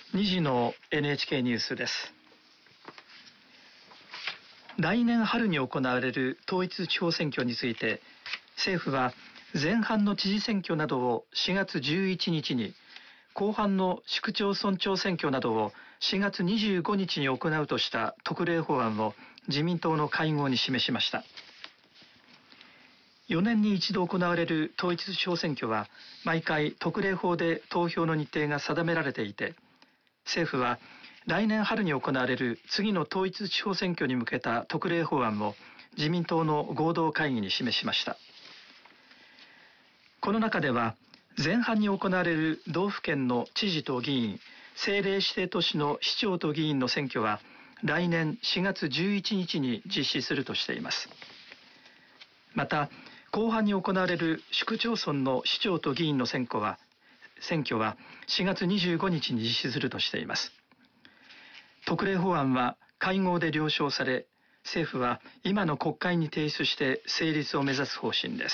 2時の NHK ニュースです。来年春に行われる統一地方選挙について、政府は前半の知事選挙などを4月11日に、後半の市区町村長選挙などを4月25日に行うとした特例法案を自民党の会合に示しました。4年に一度行われる統一地方選挙は、毎回特例法で投票の日程が定められていて、政府は来年春に行われる次の統一地方選挙に向けた特例法案を自民党の合同会議に示しました。この中では、前半に行われる道府県の知事と議員、政令指定都市の市長と議員の選挙は来年4月11日に実施するとしています。また、後半に行われる市区町村の市長と議員の選挙は4月25日に実施するとしています。特例法案は会合で了承され、政府は今の国会に提出して成立を目指す方針です。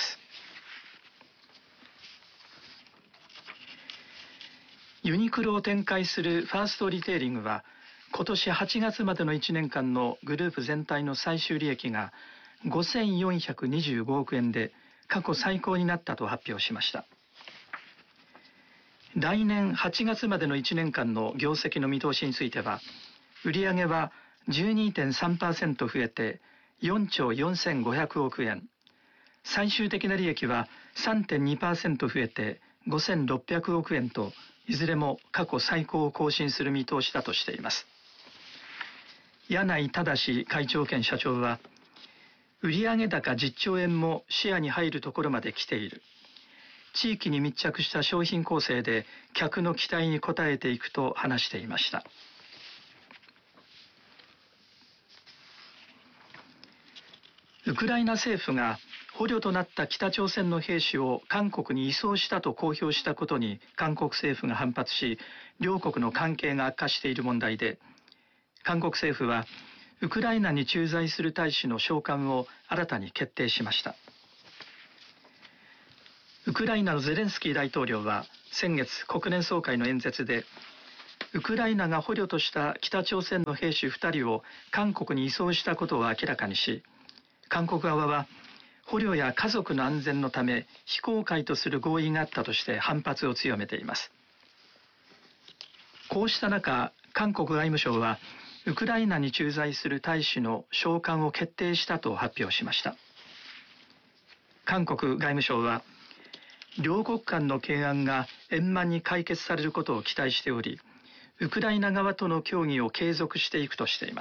ユニクロを展開するファーストリテイリングは、今年8月までの1年間のグループ全体の最終利益が5425億円で過去最高になったと発表しました。来年8月までの1年間の業績の見通しについては、売上は 12.3% 増えて4兆4500億円、最終的な利益は 3.2% 増えて5600億円と、いずれも過去最高を更新する見通しだとしています。柳井正会長兼社長は、売上高10兆円も視野に入るところまで来ている。地域に密着した商品構成で客の期待に応えていくと話していました。ウクライナ政府が捕虜となった北朝鮮の兵士を韓国に移送したと公表したことに韓国政府が反発し、両国の関係が悪化している問題で、韓国政府はウクライナに駐在する大使の召還を新たに決定しました。ウクライナのゼレンスキー大統領は先月国連総会の演説で、ウクライナが捕虜とした北朝鮮の兵士2人を韓国に移送したことを明らかにし、韓国側は捕虜や家族の安全のため非公開とする合意があったとして反発を強めています。こうした中、韓国外務省はウクライナに駐在する大使の召還を決定したと発表しました。韓国外務省は、両国間の懸案が円満に解決されることを期待しており、ウクライナ側との協議を継続していくとしています。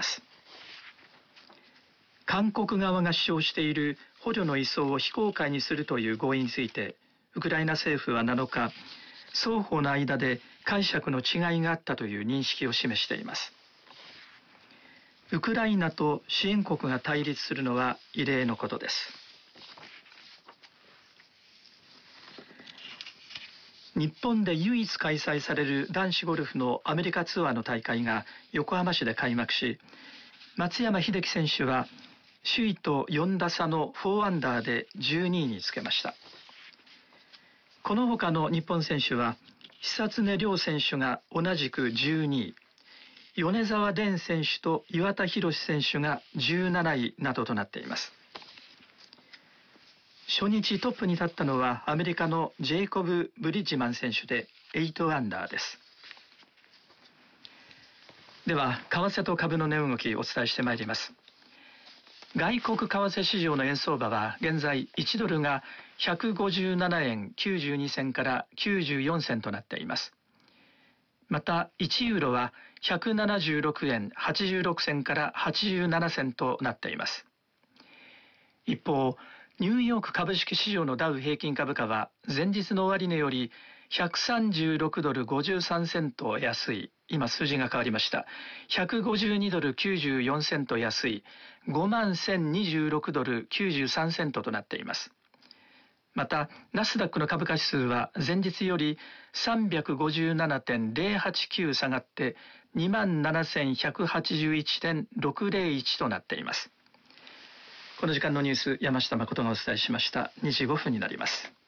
韓国側が主張している捕虜の移送を非公開にするという合意について、ウクライナ政府は7日、双方の間で解釈の違いがあったという認識を示しています。ウクライナと支援国が対立するのは異例のことです。日本で唯一開催される男子ゴルフのアメリカツアーの大会が横浜市で開幕し、松山英樹選手は首位と4打差の4アンダーで12位につけました。この他の日本選手は、久常涼選手が同じく12位、米澤蓮選手と岩田寛選手が17位などとなっています。初日トップに立ったのはアメリカのジェイコブ・ブリッジマン選手で8アンダーです。では、為替と株の値動きをお伝えしてまいります。外国為替市場の円相場は現在1ドルが157円92銭から94銭となっています。また1ユーロは176円86銭から87銭となっています。一方、ニューヨーク株式市場のダウ平均株価は前日の終値より136ドル53セント安い、今数字が変わりました。152ドル94セント安い 51,026 ドル93セントとなっています。また、ナスダックの株価指数は前日より 357.089 下がって27,181.601 となっています。この時間のニュース、山下誠がお伝えしました。2時5分になります。